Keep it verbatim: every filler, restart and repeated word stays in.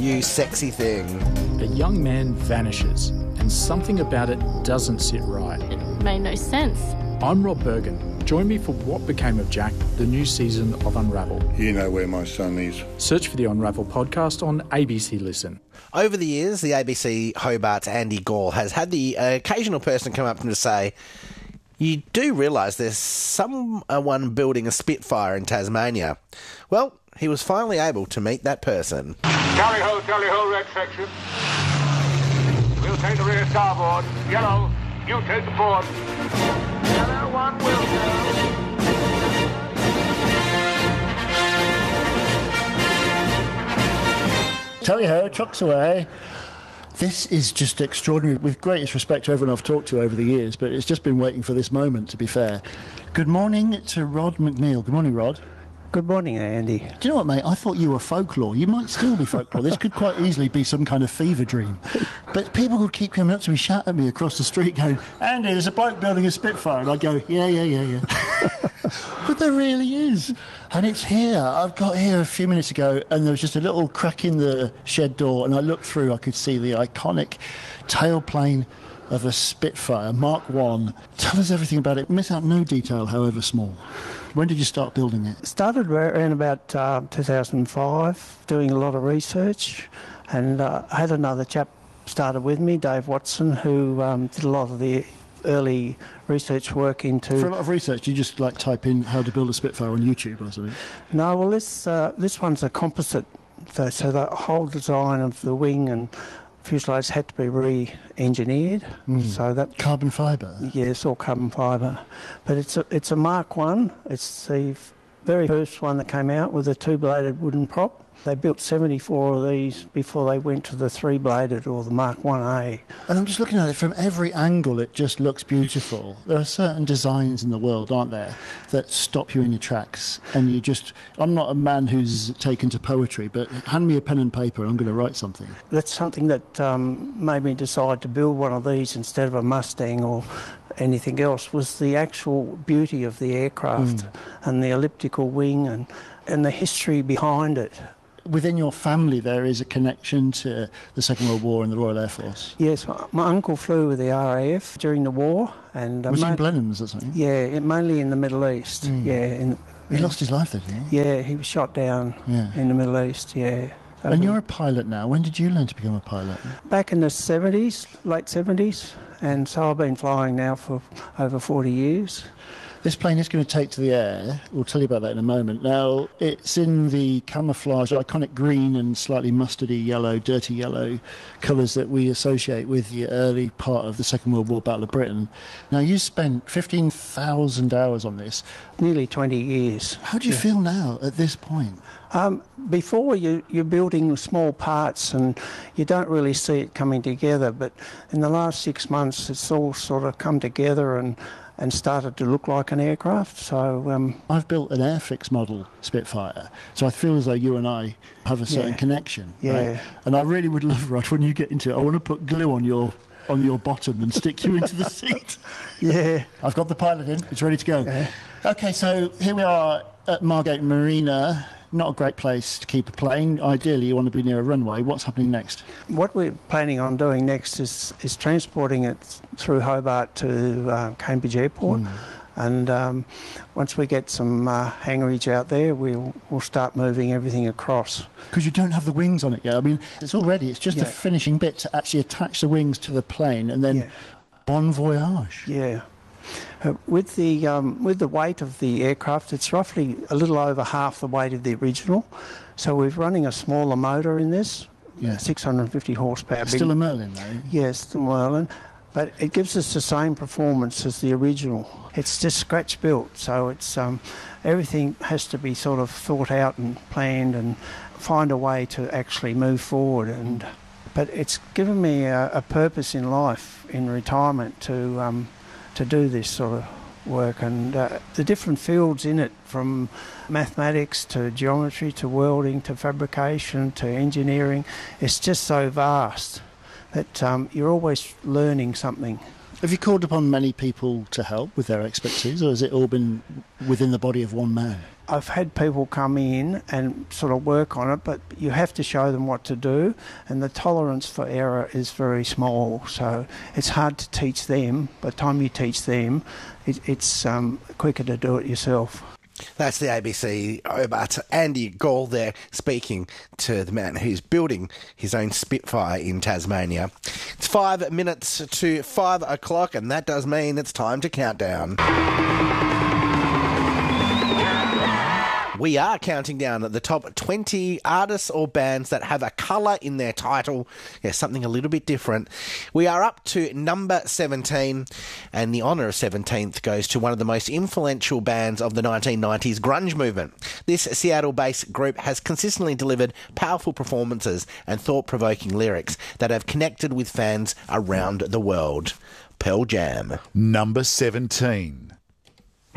You sexy thing. A young man vanishes, and something about it doesn't sit right. It made no sense. I'm Rob Bergen. Join me for What Became of Jack, the new season of Unravel. You know where my son is. Search for the Unravel podcast on A B C Listen. Over the years, the A B C Hobart's Andy Gall has had the uh, occasional person come up to him to say, you do realise there's someone building a Spitfire in Tasmania. Well, he was finally able to meet that person. Tally ho, tally ho, red section. We'll take the rear starboard. Yellow, you take the port. Yellow one will go. Tally ho, trucks away. This is just extraordinary. With greatest respect to everyone I've talked to over the years, but it's just been waiting for this moment, to be fair. Good morning to Rod McNeil. Good morning, Rod. Good morning, Andy. Do you know what, mate? I thought you were folklore. You might still be folklore. This could quite easily be some kind of fever dream. But people would keep coming up to me, shout at me across the street, going, Andy, there's a bloke building a Spitfire. And I go, yeah, yeah, yeah, yeah. But there really is. And it's here. I've got here a few minutes ago, and there was just a little crack in the shed door, and I looked through, I could see the iconic tailplane of a Spitfire, Mark one. Tell us everything about it. Miss out no detail, however small. When did you start building it? Started around about uh, two thousand five, doing a lot of research, and uh, I had another chap started with me, Dave Watson, who um, did a lot of the early research work into... For a lot of research, you just like type in how to build a Spitfire on YouTube or something? No, well, this uh, this one's a composite, so, so the whole design of the wing and fuselage had to be re-engineered. Mm. So that carbon fibre. Yeah, it's all carbon fibre, but it's a it's a Mark one. It's the very first one that came out with a two-bladed wooden prop. They built seventy-four of these before they went to the three-bladed or the Mark one A. And I'm just looking at it from every angle, it just looks beautiful. There are certain designs in the world, aren't there, that stop you in your tracks. And you just... I'm not a man who's taken to poetry, but hand me a pen and paper and I'm going to write something. That's something that um, made me decide to build one of these instead of a Mustang or anything else, was the actual beauty of the aircraft mm. and the elliptical wing and, and the history behind it. Within your family, there is a connection to the Second World War and the Royal Air Force. Yes, my uncle flew with the R A F during the war, and uh, was he in Blenheims or something? Yeah, it, mainly in the Middle East. Mm. Yeah, in, he lost his life there, didn't he? Yeah, he was shot down yeah. in the Middle East. Yeah. So and you're a pilot now. When did you learn to become a pilot? Back in the seventies, late seventies, and so I've been flying now for over forty years. This plane is going to take to the air. We'll tell you about that in a moment. Now, it's in the camouflage, iconic green and slightly mustardy yellow, dirty yellow colours that we associate with the early part of the Second World War Battle of Britain. Now, you spent fifteen thousand hours on this. Nearly twenty years. How do you yeah. feel now at this point? Um, before, you, you're building small parts and you don't really see it coming together, but in the last six months, it's all sort of come together and and started to look like an aircraft. So um, I've built an Airfix model Spitfire, so I feel as though you and I have a certain yeah. connection. Yeah. Right? And I really would love, Rod, when you get into it, I want to put glue on your on your bottom and stick you into the seat. Yeah. I've got the pilot in, it's ready to go. Yeah. Okay, so here we are at Margate Marina. Not a great place to keep a plane. Ideally, you want to be near a runway. What's happening next? What we're planning on doing next is, is transporting it through Hobart to uh, Cambridge Airport. Mm. And um, once we get some uh, hangarage out there, we'll, we'll start moving everything across. Because you don't have the wings on it yet. I mean, it's all ready. It's just yeah. the finishing bit to actually attach the wings to the plane and then yeah. bon voyage. Yeah. Uh, with the um, with the weight of the aircraft, it's roughly a little over half the weight of the original. So we're running a smaller motor in this, yeah. six hundred fifty horsepower. Still a Merlin, though? Yes, still Merlin. But it gives us the same performance as the original. It's just scratch built, so it's um, everything has to be sort of thought out and planned and find a way to actually move forward. And but it's given me a, a purpose in life, in retirement, to um, to do this sort of work, and uh, the different fields in it, from mathematics to geometry to welding to fabrication to engineering, it's just so vast that um, you're always learning something. Have you called upon many people to help with their expertise, or has it all been within the body of one man? I've had people come in and sort of work on it, but you have to show them what to do, and the tolerance for error is very small, so it's hard to teach them. By the time you teach them, it, it's um, quicker to do it yourself. That's the A B C Hobart Andy Gall there speaking to the man who's building his own Spitfire in Tasmania. It's five minutes to five o'clock, and that does mean it's time to count down. We are counting down the top twenty artists or bands that have a colour in their title. Yeah, something a little bit different. We are up to number seventeen, and the honour of seventeenth goes to one of the most influential bands of the nineteen nineties grunge movement. This Seattle-based group has consistently delivered powerful performances and thought-provoking lyrics that have connected with fans around the world. Pearl Jam. Number seventeen.